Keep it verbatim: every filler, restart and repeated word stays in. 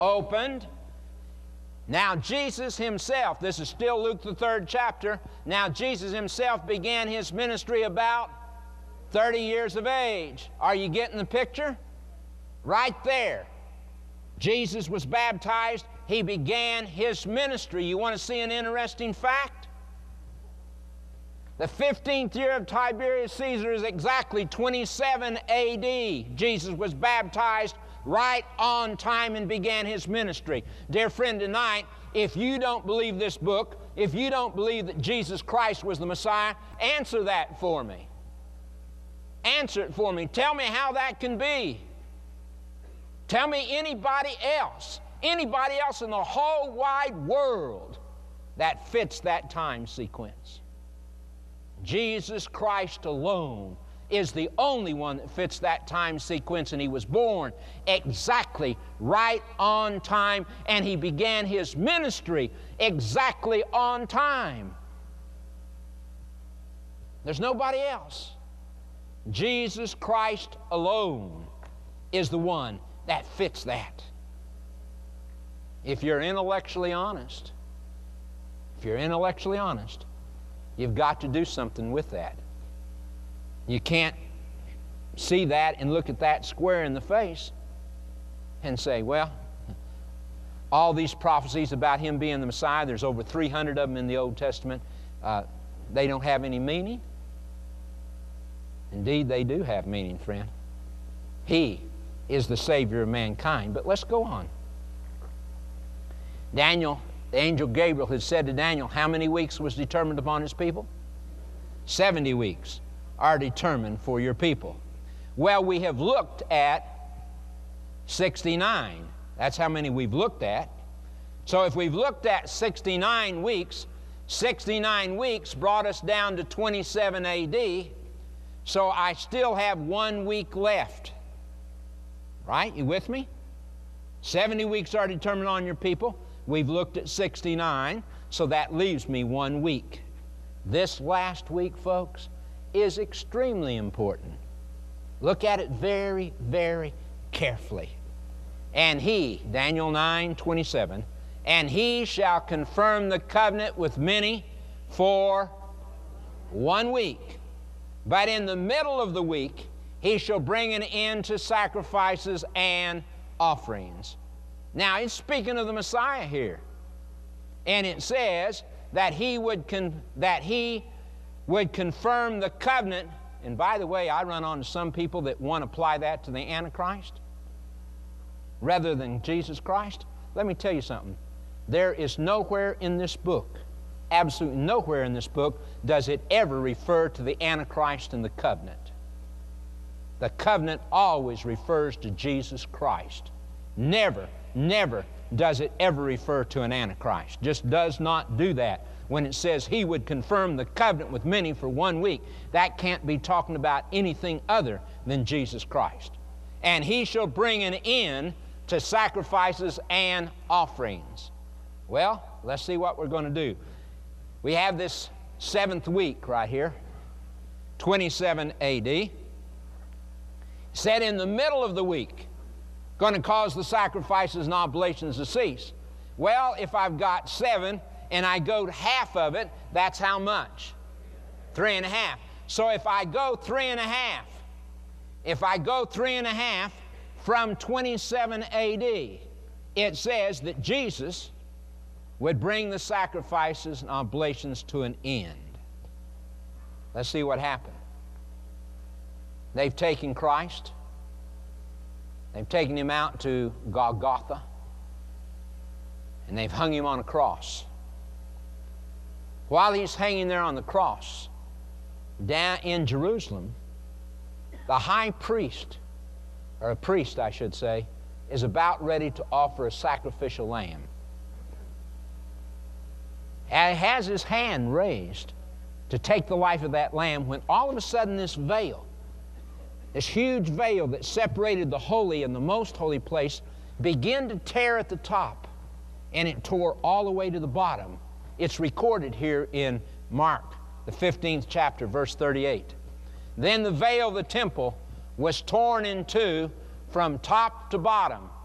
opened. Now Jesus himself, this is still Luke the third chapter, now Jesus himself began his ministry about thirty years of age. Are you getting the picture? Right there. Jesus was baptized. He began his ministry. You want to see an interesting fact? The fifteenth year of Tiberius Caesar is exactly twenty-seven A D Jesus was baptized right on time and began his ministry. Dear friend, tonight, if you don't believe this book, if you don't believe that Jesus Christ was the Messiah, answer that for me. Answer it for me. Tell me how that can be. Tell me anybody else, anybody else in the whole wide world that fits that time sequence. Jesus Christ alone is the only one that fits that time sequence, and he was born exactly right on time, and he began his ministry exactly on time. There's nobody else. Jesus Christ alone is the one that fits that. If you're intellectually honest, if you're intellectually honest, you've got to do something with that. You can't see that and look at that square in the face and say, well, all these prophecies about him being the Messiah, there's over three hundred of them in the Old Testament, uh, they don't have any meaning. Indeed, they do have meaning, friend. He is the Savior of mankind. But let's go on. Daniel, the angel Gabriel had said to Daniel, how many weeks was determined upon his people? seventy weeks are determined for your people. Well, we have looked at sixty-nine. That's how many we've looked at. So if we've looked at sixty-nine weeks, sixty-nine weeks brought us down to twenty-seven A D, so I still have one week left. Right? You with me? seventy weeks are determined on your people. We've looked at sixty-nine, so that leaves me one week. This last week, folks, is extremely important. Look at it very, very carefully. And he, Daniel nine twenty-seven, and he shall confirm the covenant with many for one week. But in the middle of the week, he shall bring an end to sacrifices and offerings. Now, it's speaking of the Messiah here. And it says that he would con that he would confirm the covenant. And by the way, I run onto some people that want to apply that to the Antichrist rather than Jesus Christ. Let me tell you something. There is nowhere in this book, absolutely nowhere in this book, does it ever refer to the Antichrist and the covenant. The covenant always refers to Jesus Christ. Never, never does it ever refer to an Antichrist. Just does not do that. When it says he would confirm the covenant with many for one week, that can't be talking about anything other than Jesus Christ. And he shall bring an end to sacrifices and offerings. Well, let's see what we're going to do. We have this seventh week right here, twenty-seven A D Said in the middle of the week, going to cause the sacrifices and oblations to cease. Well, if I've got seven and I go to half of it, that's how much? Three and a half. So if I go three and a half, if I go three and a half from twenty-seven A D, it says that Jesus would bring the sacrifices and oblations to an end. Let's see what happened. They've taken Christ. They've taken him out to Golgotha, and they've hung him on a cross. While he's hanging there on the cross, down in Jerusalem, the high priest, or a priest I should say, is about ready to offer a sacrificial lamb. And he has his hand raised to take the life of that lamb when all of a sudden this veil, this huge veil that separated the holy and the most holy place, began to tear at the top, and it tore all the way to the bottom. It's recorded here in Mark, the fifteenth chapter, verse thirty-eight. Then the veil of the temple was torn in two from top to bottom.